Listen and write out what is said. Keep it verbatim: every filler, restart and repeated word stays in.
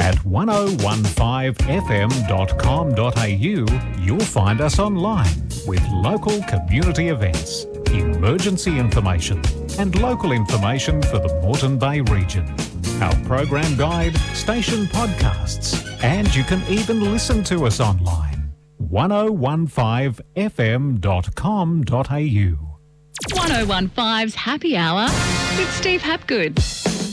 At ten fifteen f m dot com dot a u, you'll find us online with local community events, emergency information, and local information for the Moreton Bay region. Our program guide, station podcasts, and you can even listen to us online. ten fifteen f m dot com dot a u. ten fifteens Happy Hour with Steve Hapgood.